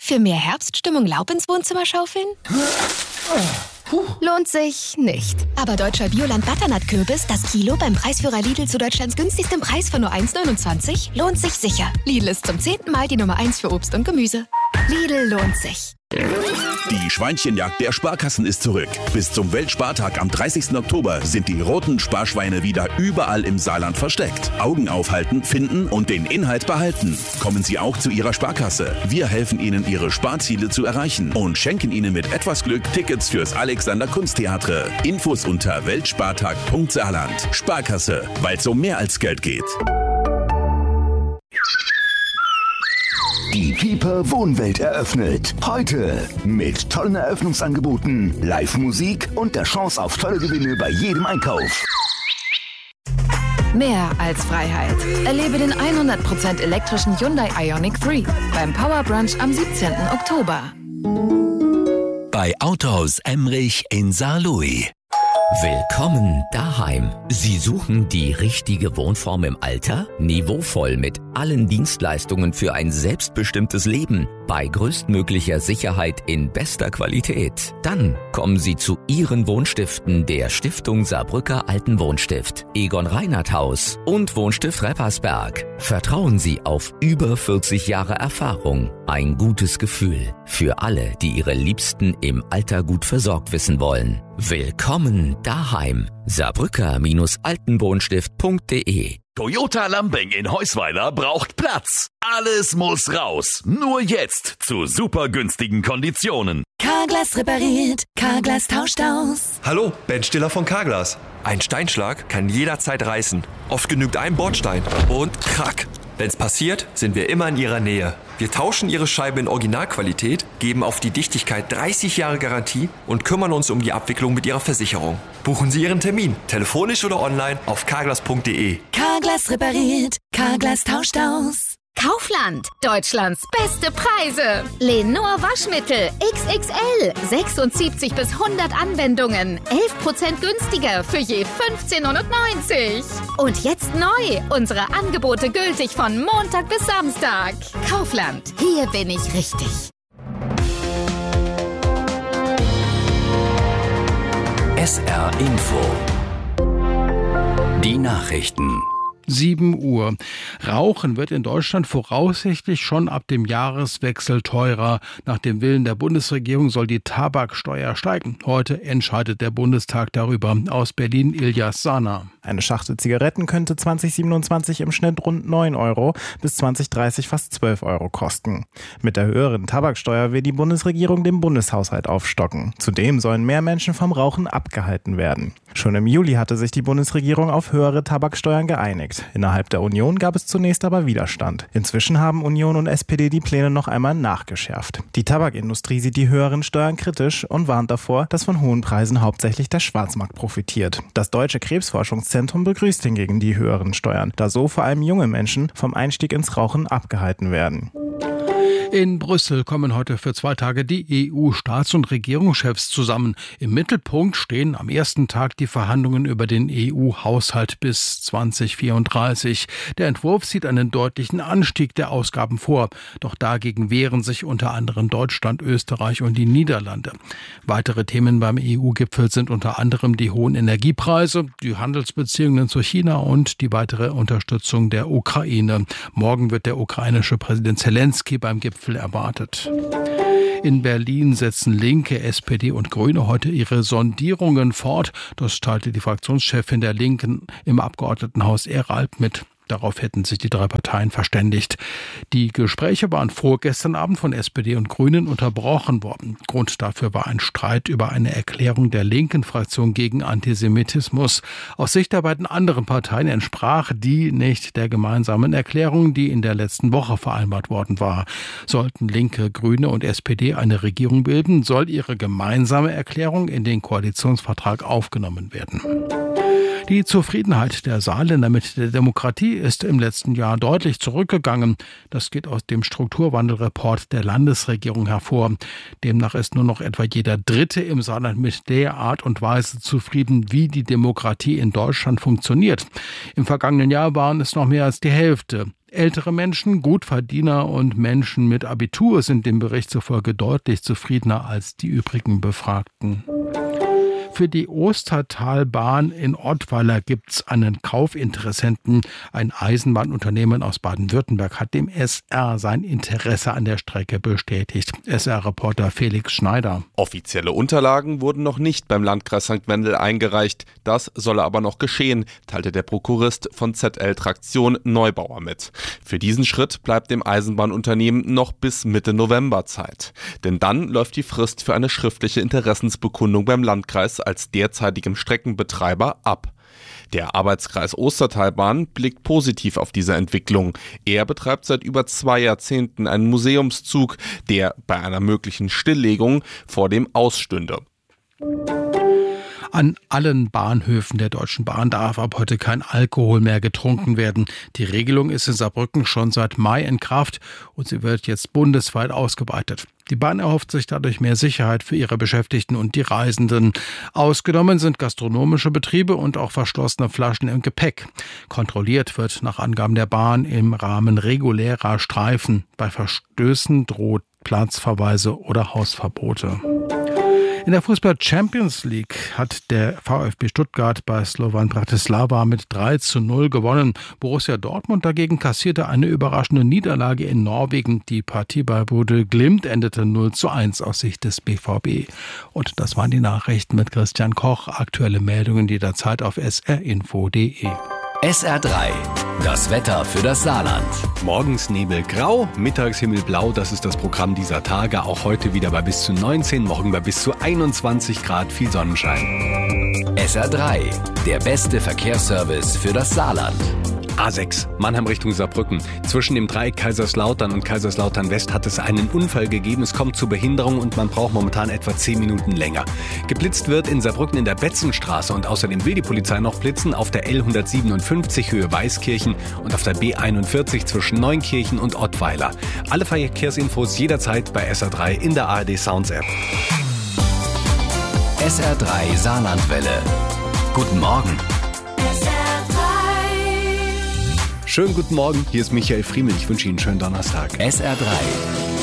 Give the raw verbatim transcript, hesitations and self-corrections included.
Für mehr Herbststimmung Laub ins Wohnzimmer schaufeln? Puh. Lohnt sich nicht. Aber deutscher Bioland-Butternut-Kürbis, das Kilo beim Preisführer Lidl zu Deutschlands günstigstem Preis von nur eins neunundzwanzig, lohnt sich sicher. Lidl ist zum zehnten Mal die Nummer eins für Obst und Gemüse. Lidl lohnt sich. Die Schweinchenjagd der Sparkassen ist zurück. Bis zum Weltspartag am dreißigsten Oktober sind die roten Sparschweine wieder überall im Saarland versteckt. Augen aufhalten, finden und den Inhalt behalten. Kommen Sie auch zu Ihrer Sparkasse. Wir helfen Ihnen, Ihre Sparziele zu erreichen und schenken Ihnen mit etwas Glück Tickets fürs Alexander Kunsttheater. Infos unter weltspartag punkt saarland. Sparkasse, weil es um mehr als Geld geht. Die Pieper Wohnwelt eröffnet. Heute mit tollen Eröffnungsangeboten, Live-Musik und der Chance auf tolle Gewinne bei jedem Einkauf. Mehr als Freiheit. Erlebe den hundert Prozent elektrischen Hyundai Ioniq drei beim Power Brunch am siebzehnten Oktober. Bei Autohaus Emrich in Saarlouis. Willkommen daheim. Sie suchen die richtige Wohnform im Alter? Niveauvoll mit allen Dienstleistungen für ein selbstbestimmtes Leben bei größtmöglicher Sicherheit in bester Qualität. Dann kommen Sie zu Ihren Wohnstiften der Stiftung Saarbrücker Altenwohnstift, Egon Reinhardt Haus und Wohnstift Reppersberg. Vertrauen Sie auf über vierzig Jahre Erfahrung. Ein gutes Gefühl für alle, die ihre Liebsten im Alter gut versorgt wissen wollen. Willkommen daheim. Saarbrücker-altenwohnstift punkt de. Toyota Lambing in Heusweiler braucht Platz. Alles muss raus. Nur jetzt zu super günstigen Konditionen. Carglass repariert, Carglass tauscht aus. Hallo, Ben Stiller von Carglass. Ein Steinschlag kann jederzeit reißen. Oft genügt ein Bordstein und krack. Wenn's passiert, sind wir immer in Ihrer Nähe. Wir tauschen Ihre Scheibe in Originalqualität, geben auf die Dichtigkeit dreißig Jahre Garantie und kümmern uns um die Abwicklung mit Ihrer Versicherung. Buchen Sie Ihren Termin, telefonisch oder online auf carglass punkt de. Carglass repariert, Carglass tauscht aus. Kaufland, Deutschlands beste Preise. Lenor Waschmittel X X L, sechsundsiebzig bis hundert Anwendungen, elf Prozent günstiger für je fünfzehn neunundneunzig. Und jetzt neu, unsere Angebote gültig von Montag bis Samstag. Kaufland, hier bin ich richtig. S R Info. Die Nachrichten. sieben Uhr. Rauchen wird in Deutschland voraussichtlich schon ab dem Jahreswechsel teurer. Nach dem Willen der Bundesregierung soll die Tabaksteuer steigen. Heute entscheidet der Bundestag darüber. Aus Berlin Ilyas Sana. Eine Schachtel Zigaretten könnte zwanzig siebenundzwanzig im Schnitt rund neun Euro, bis zwanzig dreißig fast zwölf Euro kosten. Mit der höheren Tabaksteuer will die Bundesregierung den Bundeshaushalt aufstocken. Zudem sollen mehr Menschen vom Rauchen abgehalten werden. Schon im Juli hatte sich die Bundesregierung auf höhere Tabaksteuern geeinigt. Innerhalb der Union gab es zunächst aber Widerstand. Inzwischen haben Union und S P D die Pläne noch einmal nachgeschärft. Die Tabakindustrie sieht die höheren Steuern kritisch und warnt davor, dass von hohen Preisen hauptsächlich der Schwarzmarkt profitiert. Das Deutsche Krebsforschungszentrum begrüßt hingegen die höheren Steuern, da so vor allem junge Menschen vom Einstieg ins Rauchen abgehalten werden. In Brüssel kommen heute für zwei Tage die E U-Staats- und Regierungschefs zusammen. Im Mittelpunkt stehen am ersten Tag die Verhandlungen über den E U-Haushalt bis zwanzig vierunddreißig. Der Entwurf sieht einen deutlichen Anstieg der Ausgaben vor. Doch dagegen wehren sich unter anderem Deutschland, Österreich und die Niederlande. Weitere Themen beim E U-Gipfel sind unter anderem die hohen Energiepreise, die Handelsbeziehungen zu China und die weitere Unterstützung der Ukraine. Morgen wird der ukrainische Präsident Zelensky beim Gipfel erwartet. In Berlin setzen Linke, S P D und Grüne heute ihre Sondierungen fort. Das teilte die Fraktionschefin der Linken im Abgeordnetenhaus Eralb mit. Darauf hätten sich die drei Parteien verständigt. Die Gespräche waren vorgestern Abend von S P D und Grünen unterbrochen worden. Grund dafür war ein Streit über eine Erklärung der linken Fraktion gegen Antisemitismus. Aus Sicht der beiden anderen Parteien entsprach die nicht der gemeinsamen Erklärung, die in der letzten Woche vereinbart worden war. Sollten Linke, Grüne und S P D eine Regierung bilden, soll ihre gemeinsame Erklärung in den Koalitionsvertrag aufgenommen werden. Die Zufriedenheit der Saarländer mit der Demokratie ist im letzten Jahr deutlich zurückgegangen. Das geht aus dem Strukturwandelreport der Landesregierung hervor. Demnach ist nur noch etwa jeder Dritte im Saarland mit der Art und Weise zufrieden, wie die Demokratie in Deutschland funktioniert. Im vergangenen Jahr waren es noch mehr als die Hälfte. Ältere Menschen, Gutverdiener und Menschen mit Abitur sind dem Bericht zufolge deutlich zufriedener als die übrigen Befragten. Für die Ostertalbahn in Ottweiler gibt es einen Kaufinteressenten. Ein Eisenbahnunternehmen aus Baden-Württemberg hat dem S R sein Interesse an der Strecke bestätigt. S R-Reporter Felix Schneider. Offizielle Unterlagen wurden noch nicht beim Landkreis Sankt Wendel eingereicht. Das solle aber noch geschehen, teilte der Prokurist von Z L Traktion Neubauer mit. Für diesen Schritt bleibt dem Eisenbahnunternehmen noch bis Mitte November Zeit. Denn dann läuft die Frist für eine schriftliche Interessensbekundung beim Landkreis als derzeitigem Streckenbetreiber ab. Der Arbeitskreis Ostertalbahn blickt positiv auf diese Entwicklung. Er betreibt seit über zwei Jahrzehnten einen Museumszug, der bei einer möglichen Stilllegung vor dem ausstünde. An allen Bahnhöfen der Deutschen Bahn darf ab heute kein Alkohol mehr getrunken werden. Die Regelung ist in Saarbrücken schon seit Mai in Kraft und sie wird jetzt bundesweit ausgeweitet. Die Bahn erhofft sich dadurch mehr Sicherheit für ihre Beschäftigten und die Reisenden. Ausgenommen sind gastronomische Betriebe und auch verschlossene Flaschen im Gepäck. Kontrolliert wird nach Angaben der Bahn im Rahmen regulärer Streifen. Bei Verstößen droht Platzverweise oder Hausverbote. In der Fußball-Champions League hat der VfB Stuttgart bei Slovan Bratislava mit drei zu null gewonnen. Borussia Dortmund dagegen kassierte eine überraschende Niederlage in Norwegen. Die Partie bei Bodø Glimt endete null zu eins aus Sicht des B V B. Und das waren die Nachrichten mit Christian Koch. Aktuelle Meldungen jederzeit auf s r info punkt d e. S R drei, das Wetter für das Saarland. Morgens Nebel grau, mittags Himmel blau, das ist das Programm dieser Tage. Auch heute wieder bei bis zu neunzehn, morgen bei bis zu einundzwanzig Grad, viel Sonnenschein. S R drei, der beste Verkehrsservice für das Saarland. A sechs, Mannheim Richtung Saarbrücken. Zwischen dem Dreieck Kaiserslautern und Kaiserslautern West hat es einen Unfall gegeben. Es kommt zu Behinderung und man braucht momentan etwa zehn Minuten länger. Geblitzt wird in Saarbrücken in der Betzenstraße und außerdem will die Polizei noch blitzen auf der L hundertsiebenundfünfzig Höhe Weißkirchen und auf der B einundvierzig zwischen Neunkirchen und Ottweiler. Alle Verkehrsinfos jederzeit bei S R drei in der A R D Sounds App. S R drei Saarlandwelle. Guten Morgen. Schönen guten Morgen, hier ist Michael Friemel. Ich wünsche Ihnen einen schönen Donnerstag. S R drei.